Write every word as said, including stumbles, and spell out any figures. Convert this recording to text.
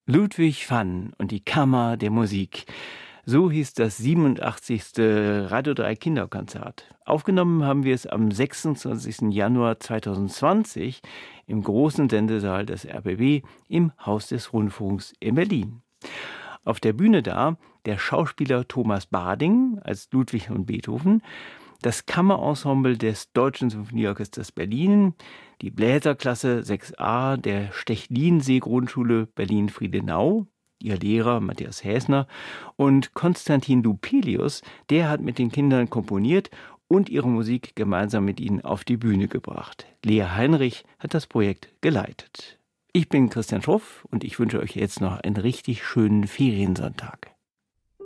Ludwig van und die Kammer der Musik. So hieß das siebenundachtzigste Radio drei Kinderkonzert. Aufgenommen haben wir es am sechsundzwanzigsten Januar zweitausendzwanzig im großen Sendesaal des R B B im Haus des Rundfunks in Berlin. Auf der Bühne da der Schauspieler Thomas Barding als Ludwig von Beethoven, das Kammerensemble des Deutschen Symphonieorchesters Berlin, die Bläserklasse sechs a der Stechlinsee-Grundschule Berlin-Friedenau, ihr Lehrer Matthias Häsner und Konstantin Dupelius, der hat mit den Kindern komponiert und ihre Musik gemeinsam mit ihnen auf die Bühne gebracht. Lea Heinrich hat das Projekt geleitet. Ich bin Christian Schroff und ich wünsche euch jetzt noch einen richtig schönen Feriensonntag.